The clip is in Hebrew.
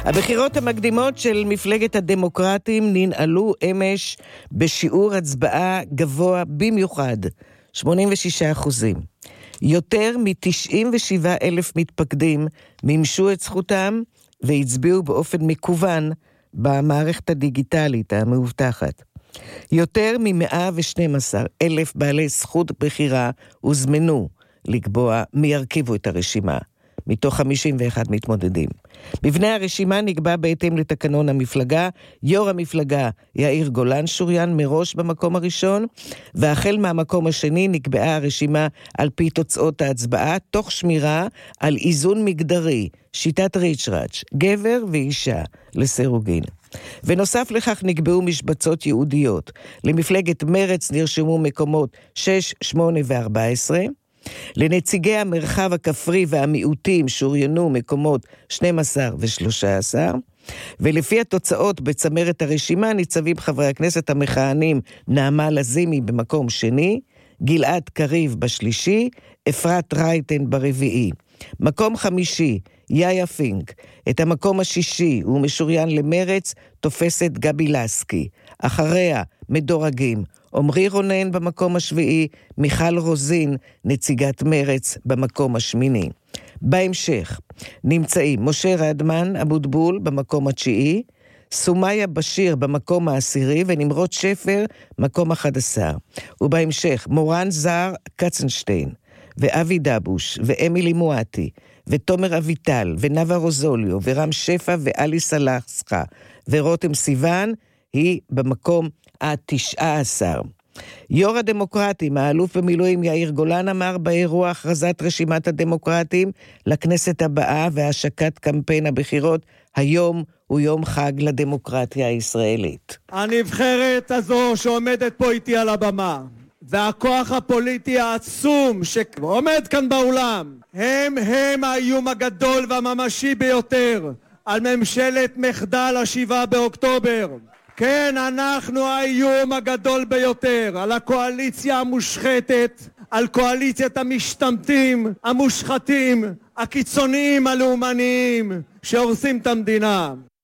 הבחירות המקדימות של מפלגת הדמוקרטים ננעלו אמש בשיעור הצבעה גבוה במיוחד, 86%. יותר מ-97,000 מתפקדים מימשו את זכותם והצביעו באופן מקוון במערכת הדיגיטלית המאובטחת. יותר מ-112,000 בעלי זכות בחירה הוזמנו לקבוע מי ירכיבו את הרשימה, מתוך 51 מתמודדים. מבנה הרשימה נקבע בהתאם לתקנון המפלגה. יו"ר המפלגה יאיר גולן שוריין מראש במקום הראשון, והחל מהמקום השני נקבעה הרשימה על פי תוצאות ההצבעה, תוך שמירה על איזון מגדרי, שיטת ריצ'ראץ', גבר ואישה לסירוגין. ונוסף לכך נקבעו משבצות ייעודיות. למפלגת מרץ נרשמו מקומות 6, 8 ו-14, לנציגי המרחב הכפרי והמיעוטים שוריינו מקומות 12 ו-13, ולפי התוצאות בצמרת הרשימה ניצבים חברי הכנסת המכהנים נעמה לזימי במקום שני, גלעד קריב בשלישי, אפרת רייטן ברביעי. מקום חמישי, יאיה פינק. את המקום השישי הוא משוריין למרץ, תופסת גבי לסקי. אחריה מדורגים עמרי רונן במקום השביעי, מיכל רוזין, נציגת מרץ, במקום השמיני. בהמשך נמצאים משה רדמן אבוטבול במקום התשיעי, סומיה בשיר במקום העשירי, ונמרוד שפר מקום 11. ובהמשך מורן זר קצנשטיין, ואבי דבוש, ואמילי מואטי, ותומר אביטל, ונווה רוזוליו, ורם שפע, ואלי סלחסחה, ורותם סיוון, היא במקום ה-19. יו"ר הדמוקרטים, האלוף במילואים יאיר גולן, אמר באירוע הכרזת רשימת הדמוקרטים לכנסת הבאה והשקת קמפיין הבחירות, היום הוא יום חג לדמוקרטיה הישראלית. הנבחרת הזו שעומדת פה איתי על הבמה, והכוח הפוליטי העצום שעומד כאן באולם, הם האיום הגדול והממשי ביותר על ממשלת מחדל 7 באוקטובר. כן, אנחנו האיום הגדול ביותר על הקואליציה המושחתת, על קואליציית המשתמטים, המושחתים, הקיצוניים, הלאומניים, שהורסים את המדינה.